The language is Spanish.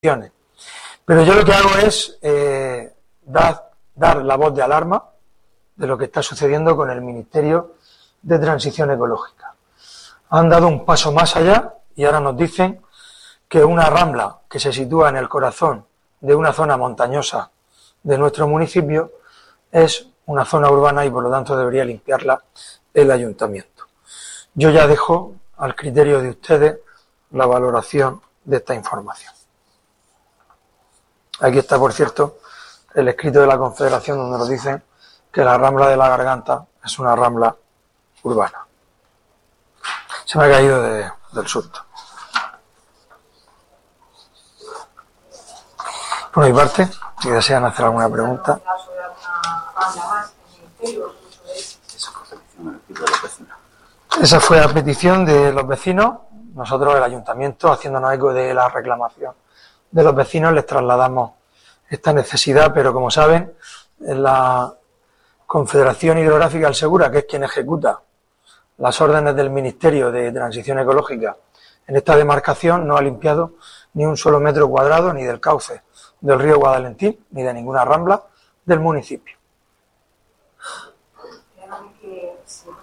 condiciones. Pero yo lo que hago es dar la voz de alarma de lo que está sucediendo con el Ministerio de Transición Ecológica. Han dado un paso más allá y ahora nos dicen que una rambla que se sitúa en el corazón de una zona montañosa de nuestro municipio es una zona urbana y por lo tanto debería limpiarla el ayuntamiento. Yo ya dejo al criterio de ustedes la valoración de esta información. Aquí está, por cierto, el escrito de la Confederación donde nos dicen que la Rambla de la Garganta es una rambla urbana. Se me ha caído del susto. Por mi parte, si desean hacer alguna pregunta. Esa fue la petición de los vecinos. Nosotros, el ayuntamiento, haciéndonos eco de la reclamación de los vecinos, les trasladamos esta necesidad, pero como saben, la Confederación Hidrográfica del Segura, que es quien ejecuta las órdenes del Ministerio de Transición Ecológica en esta demarcación, no ha limpiado ni un solo metro cuadrado ni del cauce del río Guadalentín, ni de ninguna rambla del municipio.